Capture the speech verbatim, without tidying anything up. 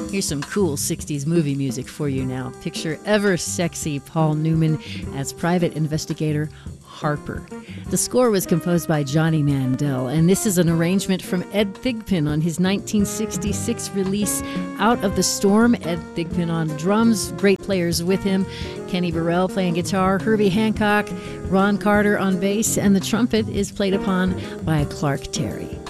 Here's some cool sixties movie music for you now. Picture ever sexy Paul Newman as private investigator Harper. The score was composed by Johnny Mandel, and this is an arrangement from Ed Thigpen on his nineteen sixty-six release, Out of the Storm. Ed Thigpen on drums, great players with him. Kenny Burrell playing guitar, Herbie Hancock, Ron Carter on bass, and the trumpet is played upon by Clark Terry.